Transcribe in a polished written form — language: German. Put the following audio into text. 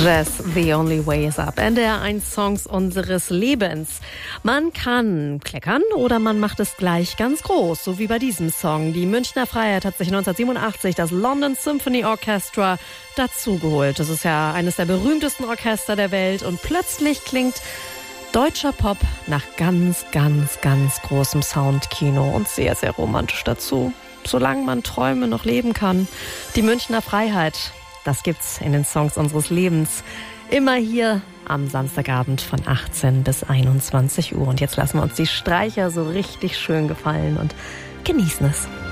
Jazz, The Only Way is Up. NDR1 Songs unseres Lebens. Man kann kleckern oder man macht es gleich ganz groß, so wie bei diesem Song. Die Münchner Freiheit hat sich 1987 das London Symphony Orchestra dazugeholt. Das ist ja eines der berühmtesten Orchester der Welt und plötzlich klingt deutscher Pop nach ganz, ganz, ganz großem Soundkino und sehr, sehr romantisch dazu. Solange man Träume noch leben kann. Die Münchner Freiheit. Das gibt's in den Songs unseres Lebens. Immer hier am Samstagabend von 18 bis 21 Uhr. Und jetzt lassen wir uns die Streicher so richtig schön gefallen und genießen es.